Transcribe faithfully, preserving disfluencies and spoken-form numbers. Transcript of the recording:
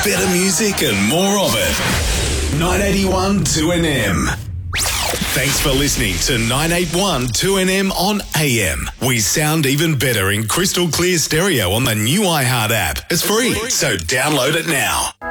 Better music and more of it. nine eighty-one two N M. Thanks for listening to nine eighty-one two N M on A M. We sound even better in crystal clear stereo on the new iHeart app. It's free, so download it now.